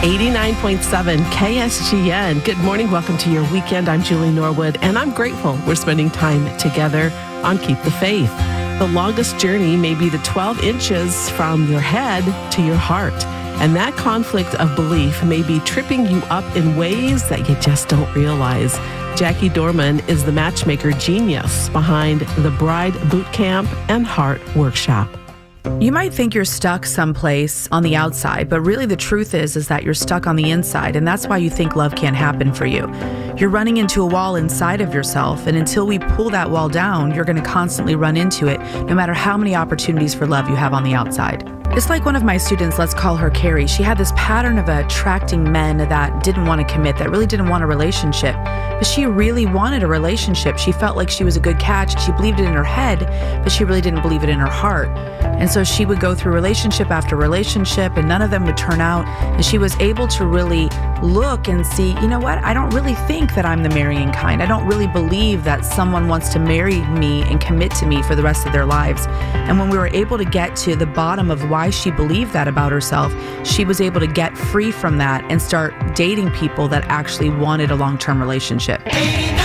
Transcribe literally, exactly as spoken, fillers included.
eighty-nine point seven K S G N. Good morning. Welcome to your weekend. I'm Julie Norwood, and I'm grateful we're spending time together on Keep the Faith. The longest journey may be the twelve inches from your head to your heart. And that conflict of belief may be tripping you up in ways that you just don't realize. Jackie Dorman is the matchmaker genius behind the Bride Boot Camp and Heart Workshop. You might think you're stuck someplace on the outside, but really the truth is, is that you're stuck on the inside, and that's why you think love can't happen for you. You're running into a wall inside of yourself, and until we pull that wall down, you're going to constantly run into it, no matter how many opportunities for love you have on the outside. It's like one of my students, let's call her Carrie. She had this pattern of attracting men that didn't want to commit, that really didn't want a relationship. But she really wanted a relationship. She felt like she was a good catch. She believed it in her head, but she really didn't believe it in her heart. And so she would go through relationship after relationship, and none of them would turn out. And she was able to really look and see, you know what? I don't really think that I'm the marrying kind. I don't really believe that someone wants to marry me and commit to me for the rest of their lives. And when we were able to get to the bottom of why she believed that about herself, she was able to get free from that and start dating people that actually wanted a long-term relationship.